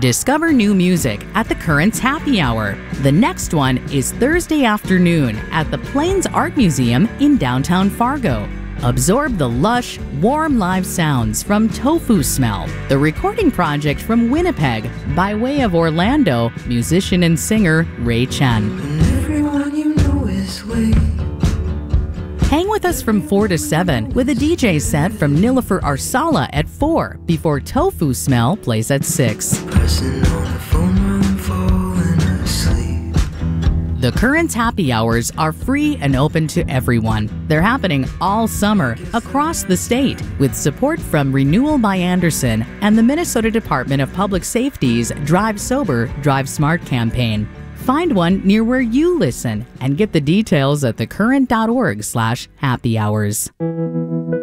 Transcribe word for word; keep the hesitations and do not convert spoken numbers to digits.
Discover new music at the Currents Happy Hour. The next one is Thursday afternoon at the Plains Art Museum in downtown Fargo. Absorb the lush, warm live sounds from Tofu Smell, the recording project from Winnipeg by way of Orlando, musician and singer Ray Chen. And everyone you know is late. Hang with us from four to seven with a D J set from Nilofer Arsala at four before Tofu Smell plays at six. Pressing on the phone, I'm falling asleep. The Currents Happy Hours are free and open to everyone. They're happening all summer across the state with support from Renewal by Anderson and the Minnesota Department of Public Safety's Drive Sober, Drive Smart campaign. Find one near where you listen and get the details at thecurrent dot org slash happy hours.